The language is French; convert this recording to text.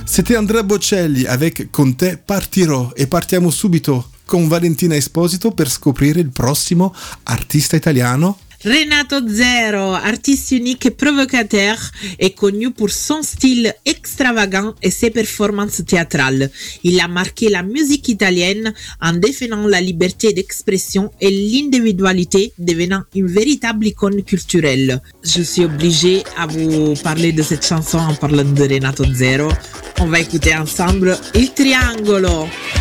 C'était Andrea Bocelli avec Con te partirò e partiamo subito con Valentina Esposito per scoprire il prossimo artista italiano. Renato Zero, artiste unique et provocateur, est connu pour son style extravagant et ses performances théâtrales. Il a marqué la musique italienne en défendant la liberté d'expression et l'individualité, devenant une véritable icône culturelle. Je suis obligée à vous parler de cette chanson en parlant de Renato Zero. On va écouter ensemble Il Triangolo.